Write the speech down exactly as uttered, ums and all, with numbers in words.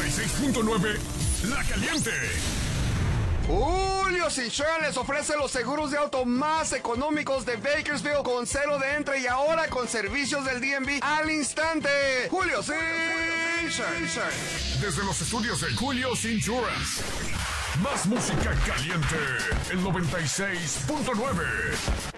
y seis punto nueve, La Caliente. Julio's Insurance les ofrece los seguros de auto más económicos de Bakersfield con cero de entre y ahora con servicios del D M V al instante. Julio's Insurance. Desde los estudios de Julio's Insurance. Más música caliente. El noventa y seis punto nueve.